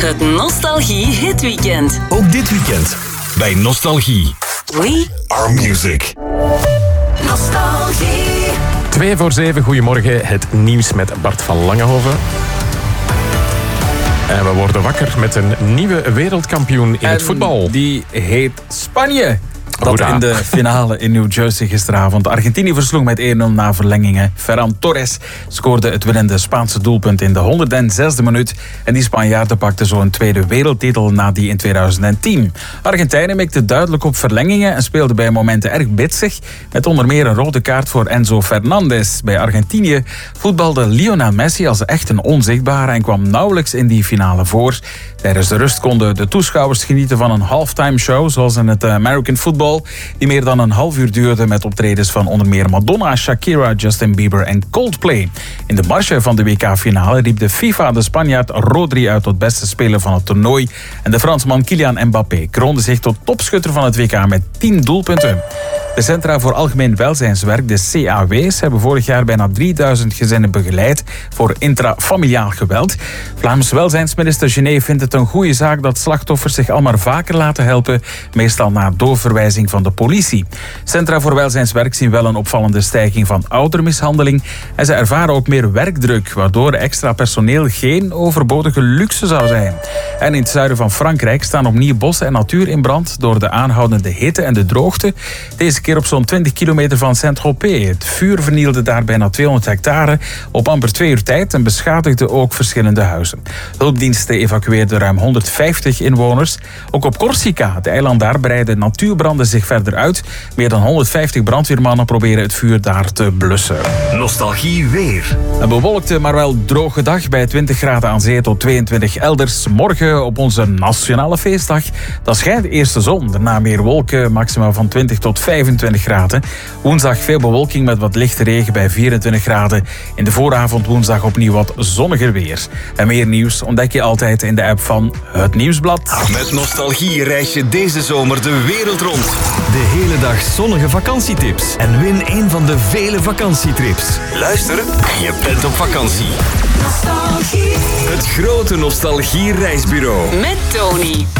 Het Nostalgie Hitweekend. Ook dit weekend bij Nostalgie. We Our music. Nostalgie. 6:02, goedemorgen. Het nieuws met Bart van Langenhoven. En we worden wakker met een nieuwe wereldkampioen in het voetbal. Die heet Spanje. Dat Hoera. in de finale in New Jersey gisteravond. Argentinië versloeg met 1-0 na verlengingen. Ferran Torres scoorde het winnende Spaanse doelpunt in de 106e minuut. En die Spanjaarden pakten zo een tweede wereldtitel na die in 2010. Argentijnen mikten duidelijk op verlengingen en speelden bij momenten erg bitsig. Met onder meer een rode kaart voor Enzo Fernandez. Bij Argentinië voetbalde Lionel Messi als echt een onzichtbare en kwam nauwelijks in die finale voor. Tijdens de rust konden de toeschouwers genieten van een halftime show, zoals in het American Football, die meer dan een half uur duurde met optredens van onder meer Madonna, Shakira, Justin Bieber en Coldplay. In de marge van de WK-finale riep de FIFA de Spanjaard Rodri uit tot beste speler van het toernooi en de Fransman Kylian Mbappé kroonde zich tot topschutter van het WK met 10 doelpunten. De Centra voor Algemeen Welzijnswerk, de CAW's, hebben vorig jaar bijna 3000 gezinnen begeleid voor intrafamiliaal geweld. Vlaams welzijnsminister Gené vindt het een goede zaak dat slachtoffers zich al maar vaker laten helpen, meestal na doorverwijzing van de politie. Centra voor Welzijnswerk zien wel een opvallende stijging van oudermishandeling en ze ervaren ook meer werkdruk, waardoor extra personeel geen overbodige luxe zou zijn. En in het zuiden van Frankrijk staan opnieuw bossen en natuur in brand door de aanhoudende hitte en de droogte. Deze keer op zo'n 20 kilometer van Saint-Tropez. Het vuur vernielde daar bijna 200 hectare op amper 2 uur tijd en beschadigde ook verschillende huizen. Hulpdiensten evacueerden ruim 150 inwoners. Ook op Corsica, het eiland daar, breiden natuurbranden zich verder uit. Meer dan 150 brandweermannen proberen het vuur daar te blussen. Nostalgie weer. Een bewolkte, maar wel droge dag bij 20 graden aan zee tot 22 elders. Morgen op onze nationale feestdag. Dan schijnt de eerste zon. Daarna meer wolken, maximaal van 20 tot 25 graden. Woensdag veel bewolking met wat lichte regen bij 24 graden. In de vooravond woensdag opnieuw wat zonniger weer. En meer nieuws ontdek je altijd in de app van Het Nieuwsblad. Met Nostalgie reis je deze zomer de wereld rond. De hele dag zonnige vakantietips. En win een van de vele vakantietrips. Luister en je bent op vakantie. Nostalgie. Het grote Nostalgie reisbureau. Met Tony.